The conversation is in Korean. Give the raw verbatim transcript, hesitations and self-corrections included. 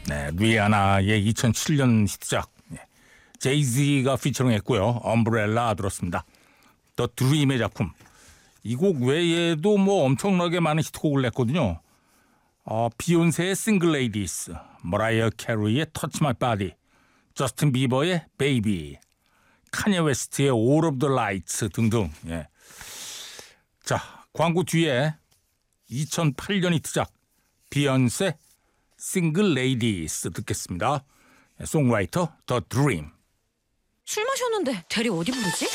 네, 리아나의 이천칠 년 히트작 제이지가 피처링했고요. 엄브렐라 들었습니다. 더 드림의 작품. 이 곡 외에도 뭐 엄청나게 많은 히트곡을 냈거든요. 어, 비욘세의 싱글 레이디스, 머라이어 캐리의 터치 마이 바디, 저스틴 비버의 베이비, 카니에 웨스트의 All of the Lights 등등. 예. 자, 광고 뒤에 이천팔 년 히트작 비욘세 싱글 레이디스 듣겠습니다. 송라이터 더 드림. 술 마셨는데 대리 어디 부르지?